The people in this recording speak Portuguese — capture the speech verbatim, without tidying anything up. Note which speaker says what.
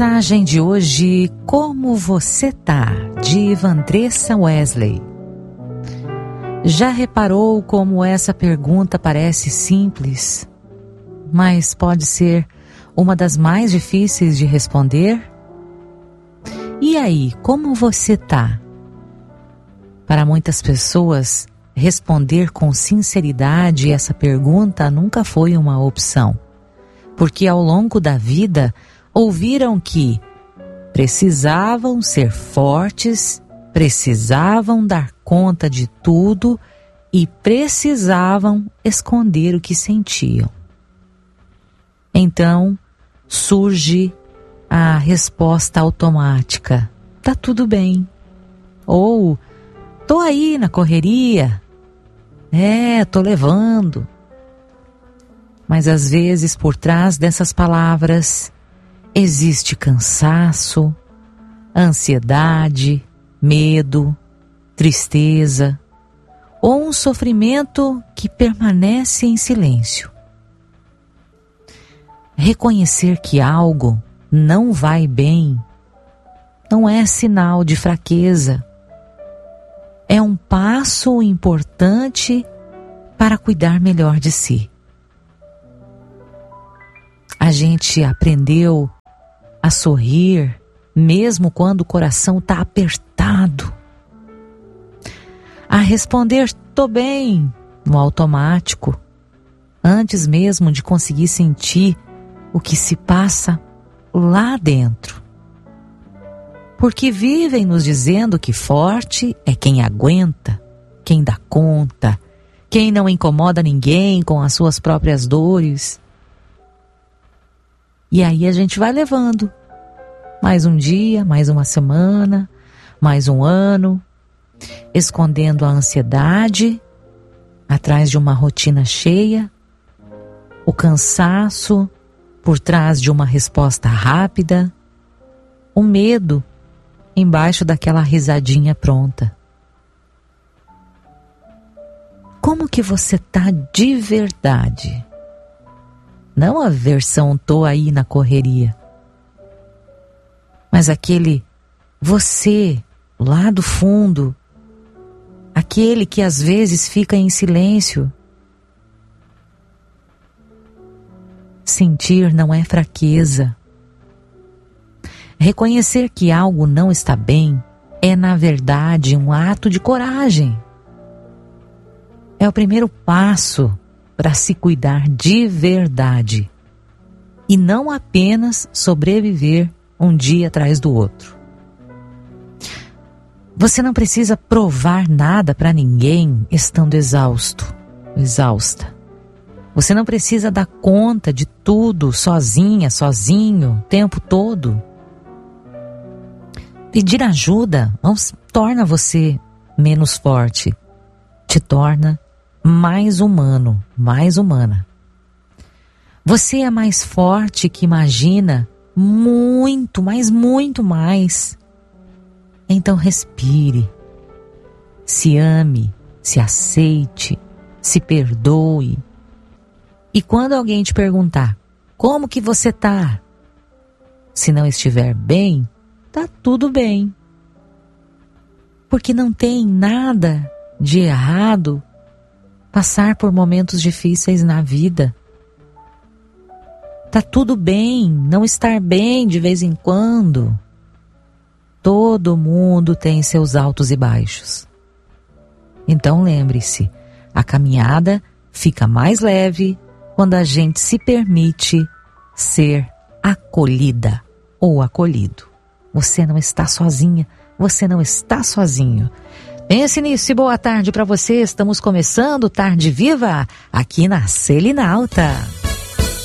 Speaker 1: Mensagem de hoje: Como você tá? De Vandressa Wesley. Já reparou como essa pergunta parece simples, mas pode ser uma das mais difíceis de responder? E aí, como você tá? Para muitas pessoas, responder com sinceridade essa pergunta nunca foi uma opção, porque ao longo da vida ouviram que precisavam ser fortes, precisavam dar conta de tudo e precisavam esconder o que sentiam. Então surge a resposta automática: tá tudo bem. Ou tô aí na correria. É, tô levando. Mas às vezes por trás dessas palavras existe cansaço, ansiedade, medo, tristeza ou um sofrimento que permanece em silêncio. Reconhecer que algo não vai bem não é sinal de fraqueza. É um passo importante para cuidar melhor de si. A gente aprendeu a sorrir mesmo quando o coração está apertado, a responder "tô bem" no automático, antes mesmo de conseguir sentir o que se passa lá dentro. Porque vivem nos dizendo que forte é quem aguenta, quem dá conta, quem não incomoda ninguém com as suas próprias dores. E aí a gente vai levando mais um dia, mais uma semana, mais um ano, escondendo a ansiedade atrás de uma rotina cheia, o cansaço por trás de uma resposta rápida, o medo embaixo daquela risadinha pronta. Como que você tá de verdade? Não a versão "tô aí na correria", mas aquele você lá do fundo, aquele que às vezes fica em silêncio. Sentir não é fraqueza. Reconhecer que algo não está bem é, na verdade, um ato de coragem. É o primeiro passo para se cuidar de verdade e não apenas sobreviver um dia atrás do outro. Você não precisa provar nada para ninguém estando exausto, exausta. Você não precisa dar conta de tudo sozinha, sozinho, o tempo todo. Pedir ajuda não torna você menos forte, te torna mais humano, mais humana. Você é mais forte que imagina, muito, mas muito mais. Então respire, se ame, se aceite, se perdoe. E quando alguém te perguntar como que você tá, se não estiver bem, tá tudo bem. Porque não tem nada de errado passar por momentos difíceis na vida. Tá tudo bem não estar bem de vez em quando. Todo mundo tem seus altos e baixos. Então lembre-se, a caminhada fica mais leve quando a gente se permite ser acolhida ou acolhido. Você não está sozinha, você não está sozinho. Pense nisso e boa tarde para você. Estamos começando Tarde Viva aqui na Selinalta.